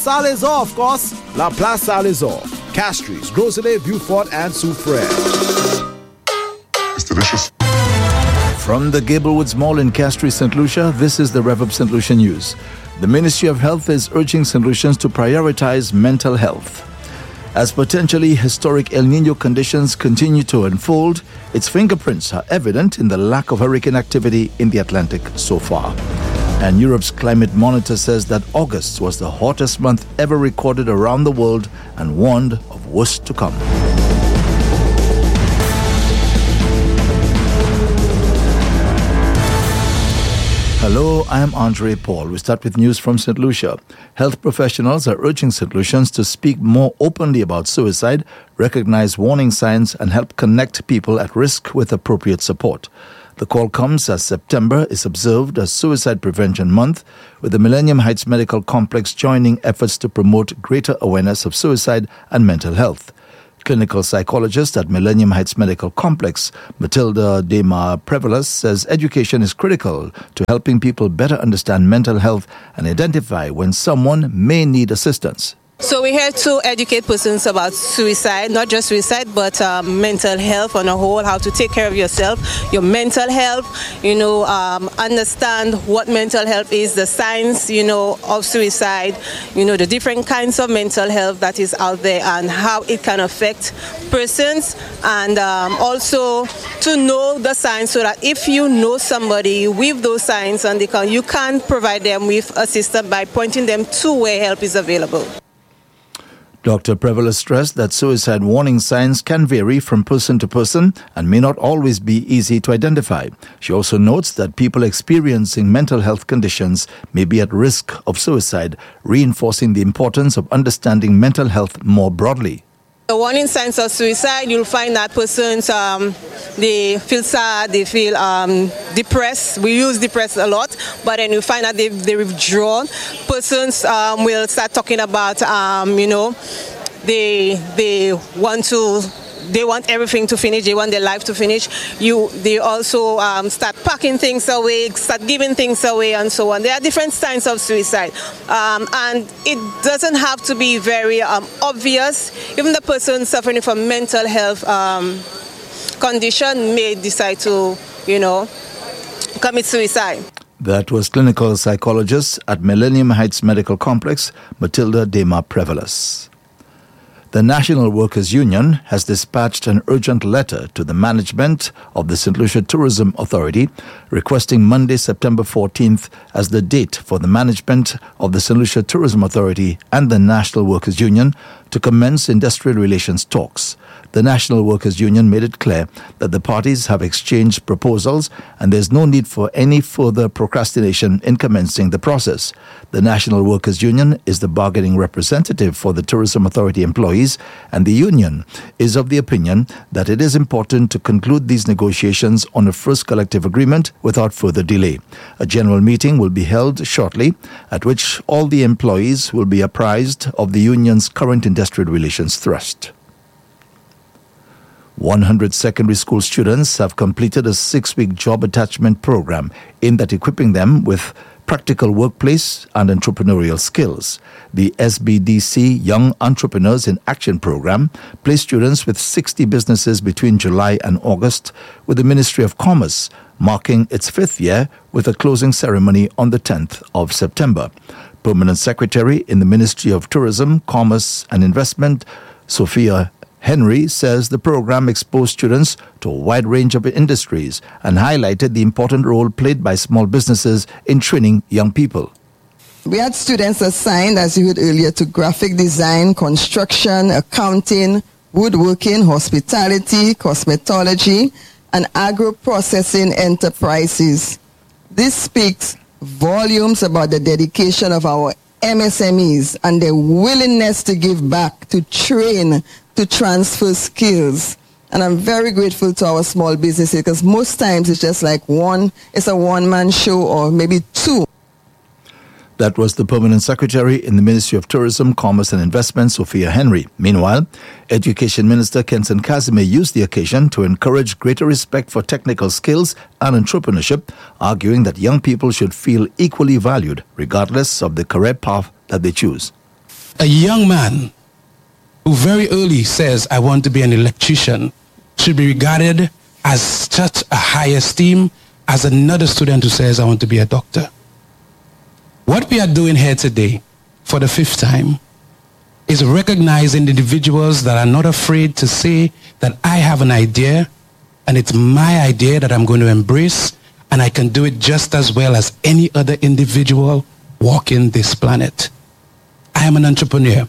Salazar, of course. La Place Salazar. Castries, Groselet, Beaufort, and Soufrière. It's delicious. From the Gablewoods Mall in Castries, St. Lucia, this is the Rev St. Lucia News. The Ministry of Health is urging St. Lucians to prioritize mental health. As potentially historic El Niño conditions continue to unfold, its fingerprints are evident in the lack of hurricane activity in the Atlantic so far. And Europe's climate monitor says that August was the hottest month ever recorded around the world and warned of worse to come. Hello, I am Andre Paul. We start with news from St. Lucia. Health professionals are urging St. Lucians to speak more openly about suicide, recognize warning signs, and help connect people at risk with appropriate support. The call comes as September is observed as Suicide Prevention Month, with the Millennium Heights Medical Complex joining efforts to promote greater awareness of suicide and mental health. Clinical psychologist at Millennium Heights Medical Complex, Matilda De Prevelas, says education is critical to helping people better understand mental health and identify when someone may need assistance. So we're here to educate persons about suicide, not just suicide, but mental health on a whole, how to take care of yourself, your mental health, understand what mental health is, the signs, of suicide, the different kinds of mental health that is out there and how it can affect persons, and also to know the signs so that if you know somebody with those signs and you can provide them with assistance by pointing them to where help is available. Dr. Prevelas stressed that suicide warning signs can vary from person to person and may not always be easy to identify. She also notes that people experiencing mental health conditions may be at risk of suicide, reinforcing the importance of understanding mental health more broadly. The warning signs of suicide, you'll find that persons, they feel sad, they feel depressed. We use depressed a lot, but then you find that they withdraw. Persons will start talking about, they want everything to finish. They want their life to finish. They also start packing things away, start giving things away, and so on. There are different signs of suicide, and it doesn't have to be very obvious. Even the person suffering from mental health condition may decide to, commit suicide. That was clinical psychologist at Millennium Heights Medical Complex, Matilda De Prevelas. The National Workers' Union has dispatched an urgent letter to the management of the St. Lucia Tourism Authority requesting Monday, September 14th as the date for the management of the St. Lucia Tourism Authority and the National Workers' Union to commence industrial relations talks. The National Workers' Union made it clear that the parties have exchanged proposals and there's no need for any further procrastination in commencing the process. The National Workers' Union is the bargaining representative for the Tourism Authority employees, and the union is of the opinion that it is important to conclude these negotiations on a first collective agreement without further delay. A general meeting will be held shortly, at which all the employees will be apprised of the union's current industrial relations thrust. 100 secondary school students have completed a 6-week job attachment program aimed at equipping them with practical workplace and entrepreneurial skills. The SBDC Young Entrepreneurs in Action program placed students with 60 businesses between July and August, with the Ministry of Commerce marking its 5th year with a closing ceremony on the 10th of September. Permanent Secretary in the Ministry of Tourism, Commerce and Investment, Sophia Henry, says the program exposed students to a wide range of industries and highlighted the important role played by small businesses in training young people. We had students assigned, as you heard earlier, to graphic design, construction, accounting, woodworking, hospitality, cosmetology, and agro-processing enterprises. This speaks volumes about the dedication of our MSMEs and their willingness to give back, to train, to transfer skills. And I'm very grateful to our small businesses, because most times it's just like it's a one-man show or maybe two. That was the Permanent Secretary in the Ministry of Tourism, Commerce and Investment, Sophia Henry. Meanwhile, Education Minister Kenson Casimir used the occasion to encourage greater respect for technical skills and entrepreneurship, arguing that young people should feel equally valued regardless of the career path that they choose. a young man who very early says, I want to be an electrician, should be regarded as such a high esteem as another student who says, I want to be a doctor. What we are doing here today, for the 5th time, is recognizing individuals that are not afraid to say that I have an idea, and it's my idea that I'm going to embrace, and I can do it just as well as any other individual walking this planet. I am an entrepreneur.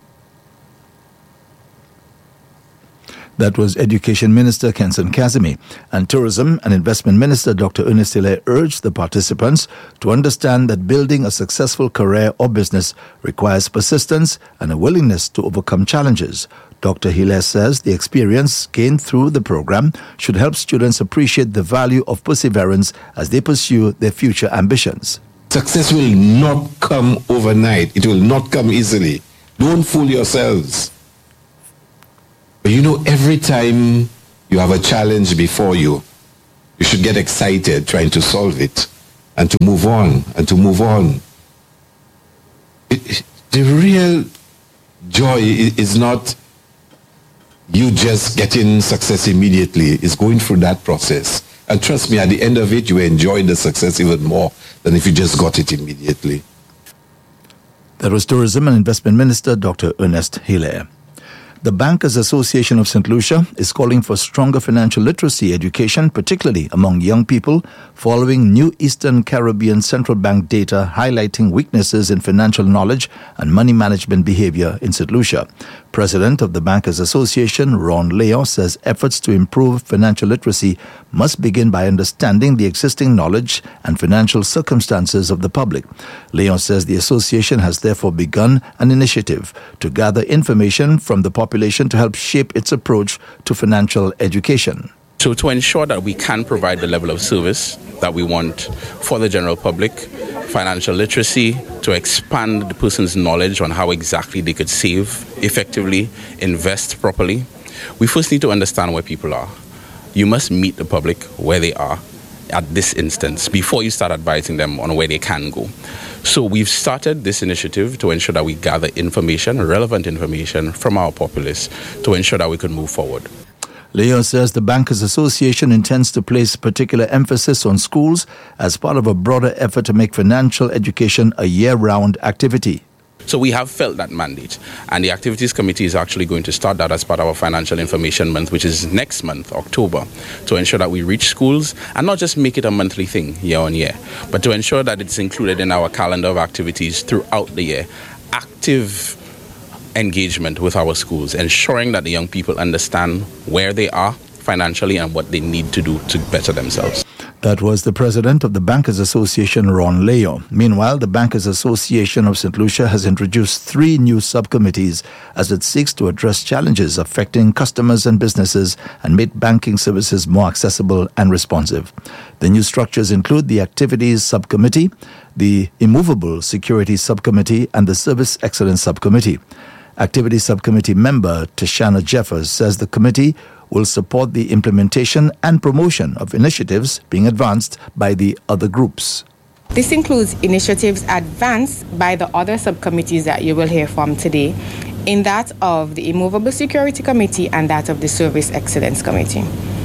That was Education Minister Kenson Kazimi. And Tourism and Investment Minister Dr. Ernest Hilaire urged the participants to understand that building a successful career or business requires persistence and a willingness to overcome challenges. Dr. Hilaire says the experience gained through the program should help students appreciate the value of perseverance as they pursue their future ambitions. Success will not come overnight. It will not come easily. Don't fool yourselves. But you know, every time you have a challenge before you, you should get excited trying to solve it and to move on and to move on. The real joy is not you just getting success immediately. It's going through that process. And trust me, at the end of it, you enjoy the success even more than if you just got it immediately. That was Tourism and Investment Minister Dr. Ernest Hilaire. The Bankers Association of St. Lucia is calling for stronger financial literacy education, particularly among young people, following new Eastern Caribbean Central Bank data highlighting weaknesses in financial knowledge and money management behavior in St. Lucia. President of the Bankers Association, Ron Leo, says efforts to improve financial literacy must begin by understanding the existing knowledge and financial circumstances of the public. Leo says the association has therefore begun an initiative to gather information from the population to help shape its approach to financial education. So to ensure that we can provide the level of service that we want for the general public, financial literacy, to expand the person's knowledge on how exactly they could save effectively, invest properly, we first need to understand where people are. You must meet the public where they are at this instance before you start advising them on where they can go. So we've started this initiative to ensure that we gather information, relevant information from our populace to ensure that we can move forward. Leo says the Bankers Association intends to place particular emphasis on schools as part of a broader effort to make financial education a year-round activity. So we have felt that mandate, and the Activities Committee is actually going to start that as part of our Financial Information Month, which is next month, October, to ensure that we reach schools and not just make it a monthly thing year on year, but to ensure that it's included in our calendar of activities throughout the year. Active engagement with our schools, ensuring that the young people understand where they are financially and what they need to do to better themselves. That was the president of the Bankers Association, Ron Leo. Meanwhile, the Bankers Association of St. Lucia has introduced 3 new subcommittees as it seeks to address challenges affecting customers and businesses and make banking services more accessible and responsive. The new structures include the Activities Subcommittee, the Immovable Security Subcommittee, and the Service Excellence Subcommittee. Activities Subcommittee member Tashana Jeffers says the committee will support the implementation and promotion of initiatives being advanced by the other groups. This includes initiatives advanced by the other subcommittees that you will hear from today, in that of the Immovable Security Committee and that of the Service Excellence Committee.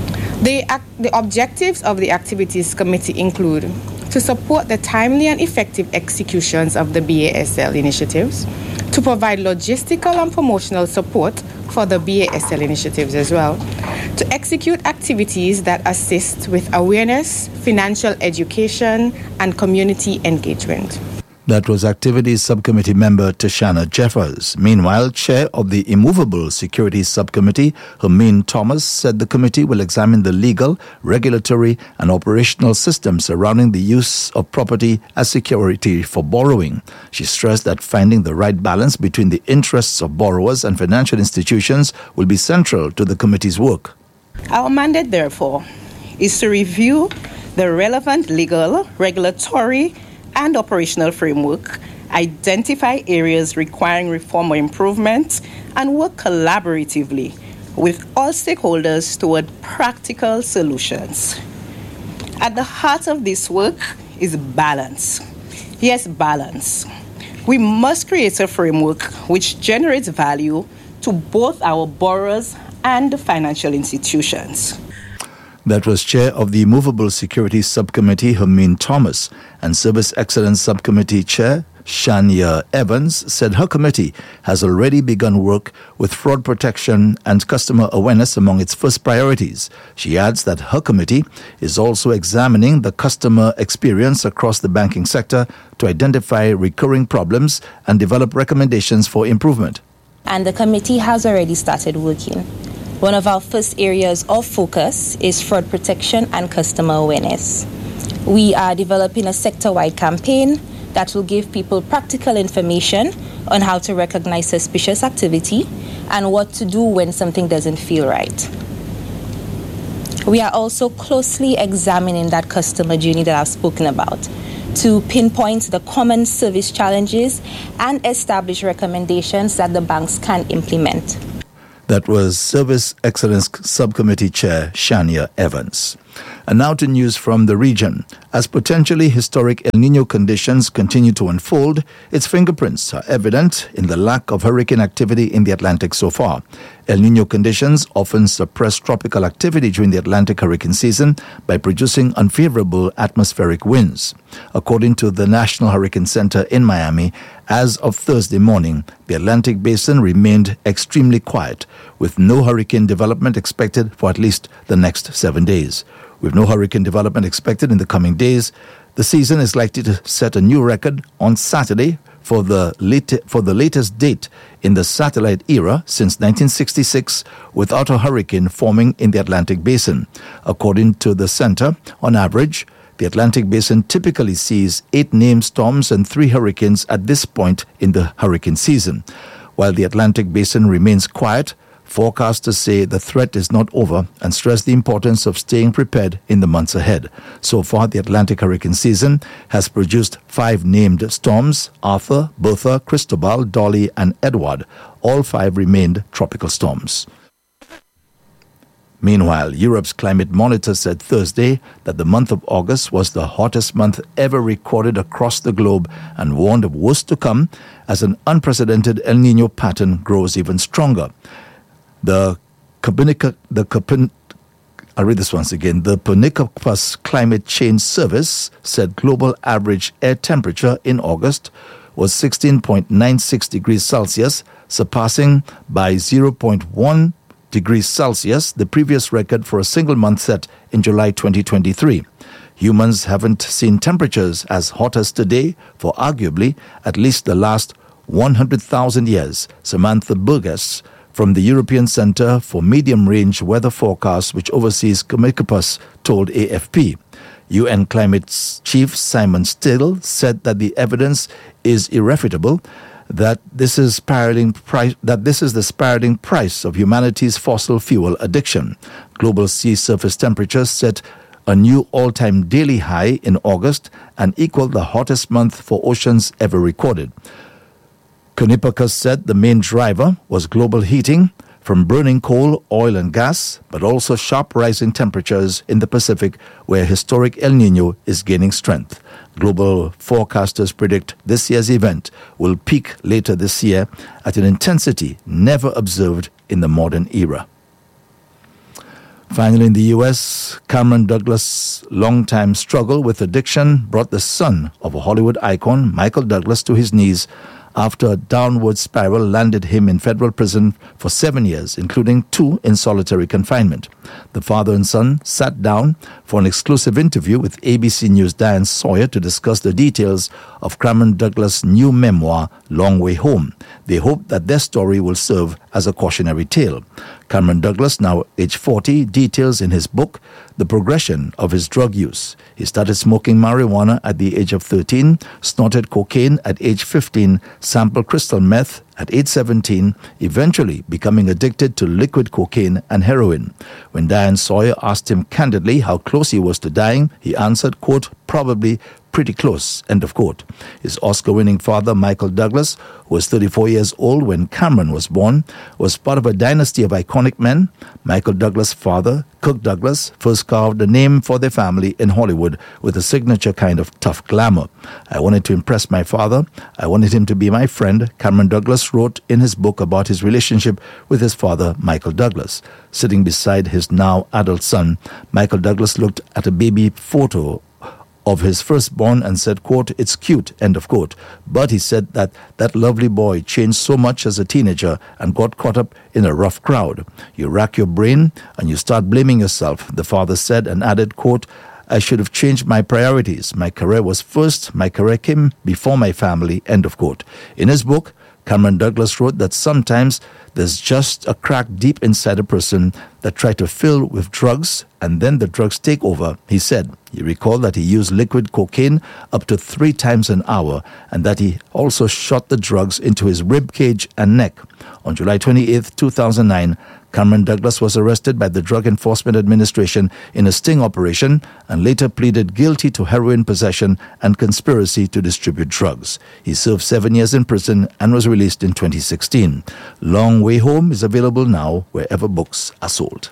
The objectives of the Activities Committee include to support the timely and effective executions of the BASL initiatives, to provide logistical and promotional support for the BASL initiatives as well, to execute activities that assist with awareness, financial education, and community engagement. That was Activities Subcommittee member Tashana Jeffers. Meanwhile, Chair of the Immovable Security Subcommittee, Hermine Thomas, said the committee will examine the legal, regulatory, and operational systems surrounding the use of property as security for borrowing. She stressed that finding the right balance between the interests of borrowers and financial institutions will be central to the committee's work. Our mandate, therefore, is to review the relevant legal, regulatory, and operational framework, identify areas requiring reform or improvement, and work collaboratively with all stakeholders toward practical solutions. At the heart of this work is balance. Yes, balance. We must create a framework which generates value to both our borrowers and the financial institutions. That was Chair of the Movable Securities Subcommittee, Hermine Thomas, and Service Excellence Subcommittee Chair, Shania Evans, said her committee has already begun work with fraud protection and customer awareness among its first priorities. She adds that her committee is also examining the customer experience across the banking sector to identify recurring problems and develop recommendations for improvement. And the committee has already started working. One of our first areas of focus is fraud protection and customer awareness. We are developing a sector-wide campaign that will give people practical information on how to recognize suspicious activity and what to do when something doesn't feel right. We are also closely examining that customer journey that I've spoken about to pinpoint the common service challenges and establish recommendations that the banks can implement. That was Service Excellence Subcommittee Chair Shania Evans. And now to news from the region. As potentially historic El Niño conditions continue to unfold, its fingerprints are evident in the lack of hurricane activity in the Atlantic so far. El Niño conditions often suppress tropical activity during the Atlantic hurricane season by producing unfavorable atmospheric winds. According to the National Hurricane Center in Miami, as of Thursday morning, the Atlantic basin remained extremely quiet, with no hurricane development expected for at least the next 7 days. With no hurricane development expected in the coming days, the season is likely to set a new record on Saturday for the latest date in the satellite era since 1966 without a hurricane forming in the Atlantic basin. According to the center, on average, the Atlantic basin typically sees 8 named storms and 3 hurricanes at this point in the hurricane season. While the Atlantic basin remains quiet, forecasters say the threat is not over and stress the importance of staying prepared in the months ahead. So far, the Atlantic hurricane season has produced 5 named storms: Arthur, Bertha, Cristobal, Dolly, and Edward. All 5 remained tropical storms. Meanwhile, Europe's climate monitor said Thursday that the month of August was the hottest month ever recorded across the globe and warned of worse to come as an unprecedented El Niño pattern grows even stronger. The Copernicus Climate Change Service said global average air temperature in August was 16.96 degrees Celsius, surpassing by 0.1 degrees Celsius the previous record for a single month set in July 2023. Humans haven't seen temperatures as hot as today for arguably at least the last 100,000 years. Samantha Burgess from the European Centre for Medium-Range Weather Forecasts, which oversees Copernicus, told AFP. UN Climate Chief Simon Still said that the evidence is irrefutable that this is the spiraling price of humanity's fossil fuel addiction. Global sea surface temperatures set a new all-time daily high in August and equaled the hottest month for oceans ever recorded. Copernicus said the main driver was global heating from burning coal, oil and gas, but also sharp rising temperatures in the Pacific, where historic El Niño is gaining strength. Global forecasters predict this year's event will peak later this year at an intensity never observed in the modern era. Finally, in the U.S., Cameron Douglas' longtime struggle with addiction brought the son of a Hollywood icon, Michael Douglas, to his knees after a downward spiral landed him in federal prison for 7 years, including 2 in solitary confinement. The father and son sat down for an exclusive interview with ABC News' Diane Sawyer to discuss the details of Cameron Douglas' new memoir, Long Way Home. They hope that their story will serve as a cautionary tale. Cameron Douglas, now age 40, details in his book the progression of his drug use. He started smoking marijuana at the age of 13, snorted cocaine at age 15, sampled crystal meth at age 17, eventually becoming addicted to liquid cocaine and heroin. When Diane Sawyer asked him candidly how close he was to dying, he answered, quote, probably pretty close, end of quote. His Oscar-winning father, Michael Douglas, who was 34 years old when Cameron was born, was part of a dynasty of iconic men. Michael Douglas' father, Kirk Douglas, first carved a name for their family in Hollywood with a signature kind of tough glamour. I wanted to impress my father. I wanted him to be my friend, Cameron Douglas wrote in his book about his relationship with his father, Michael Douglas. Sitting beside his now adult son, Michael Douglas looked at a baby photo of his firstborn and said, quote, "It's cute," end of quote. But he said that lovely boy changed so much as a teenager and got caught up in a rough crowd. You rack your brain and you start blaming yourself, the father said, and added, quote, "I should have changed my priorities. My career was first. My career came before my family," end of quote. In his book, Cameron Douglas wrote that sometimes there's just a crack deep inside a person that try to fill with drugs and then the drugs take over. He said he recalled that he used liquid cocaine up to 3 times an hour and that he also shot the drugs into his rib cage and neck. On July 28, 2009, Cameron Douglas was arrested by the Drug Enforcement Administration in a sting operation and later pleaded guilty to heroin possession and conspiracy to distribute drugs. He served 7 years in prison and was released in 2016. Long Way Home is available now wherever books are sold.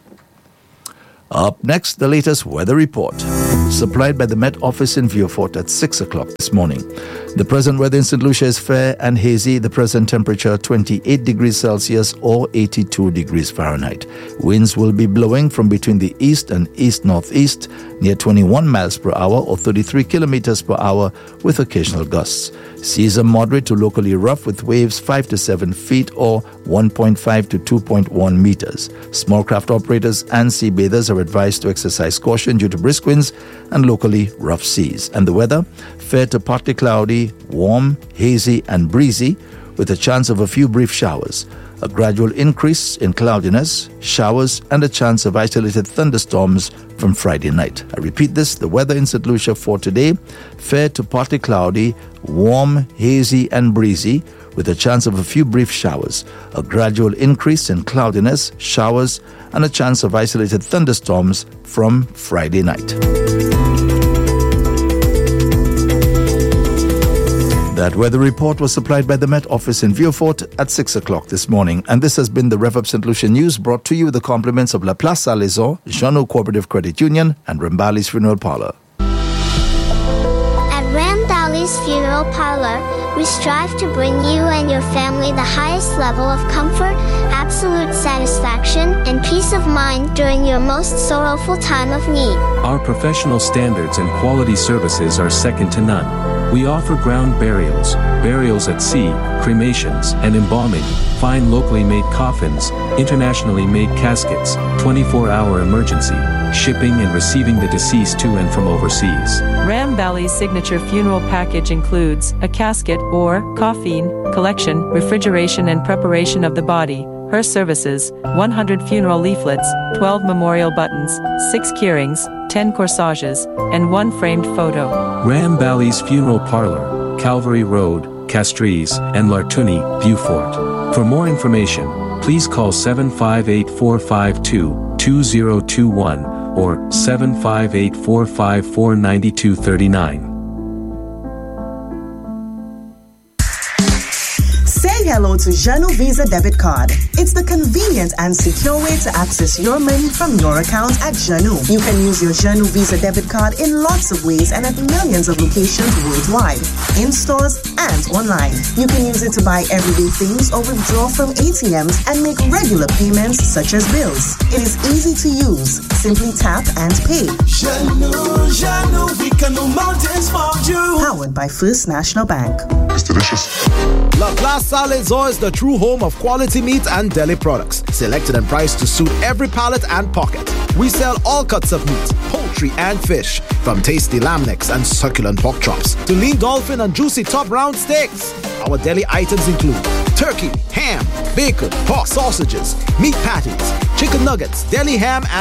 Up next, the latest weather report, supplied by the Met Office in Vieux-Fort at 6 o'clock this morning. The present weather in St. Lucia is fair and hazy. The present temperature 28 degrees Celsius or 82 degrees Fahrenheit. Winds will be blowing from between the east and east-northeast near 21 miles per hour or 33 kilometers per hour with occasional gusts. Seas are moderate to locally rough with waves 5 to 7 feet or 1.5 to 2.1 meters. Small craft operators and sea bathers are advised to exercise caution due to brisk winds and locally rough seas. And the weather, fair to partly cloudy, warm, hazy and breezy with a chance of a few brief showers. A gradual increase in cloudiness, showers and a chance of isolated thunderstorms from Friday night. I repeat this, the weather in St. Lucia for today, fair to partly cloudy, warm, hazy and breezy with a chance of a few brief showers. A gradual increase in cloudiness, showers and a chance of isolated thunderstorms from Friday night. That weather report was supplied by the Met Office in Vieux-Fort at 6 o'clock this morning. And this has been the Rev Up St. Lucia News, brought to you with the compliments of La Place Saint-Lazare, Jeannot Cooperative Credit Union, and Rambali's Funeral Parlor. At Rambali's Funeral Parlor, we strive to bring you and your family the highest level of comfort, absolute satisfaction, and peace of mind during your most sorrowful time of need. Our professional standards and quality services are second to none. We offer ground burials, burials at sea, cremations, and embalming, fine locally made coffins, internationally made caskets, 24-hour emergency, shipping and receiving the deceased to and from overseas. Rambali's signature funeral package includes a casket or coffin collection, refrigeration and preparation of the body, hearse services, 100 funeral leaflets, 12 memorial buttons, 6 keurings, 10 corsages, and 1 framed photo. Rambali's Funeral Parlor, Calvary Road, Castries, and Lartuni, Vieux-Fort. For more information, please call 758-452-2021 or 758-454-9239. Say hello to Jeannot Visa Debit Card. It's the convenient and secure way to access your money from your account at Jeannot. You can use your Jeannot Visa Debit Card in lots of ways and at millions of locations worldwide, in stores and online. You can use it to buy everyday things or withdraw from ATMs and make regular payments such as bills. It is easy to use. Simply tap and pay. Jeannot, we can no mountains for you. Powered by First National Bank. It's delicious. La Place Saint-Lazare is the true home of quality meat and deli products, selected and priced to suit every palate and pocket. We sell all cuts of meat, poultry and fish, from tasty lamb necks and succulent pork chops to lean dolphin and juicy top round steaks. Our deli items include turkey, ham, bacon, pork sausages, meat patties, chicken nuggets, deli ham and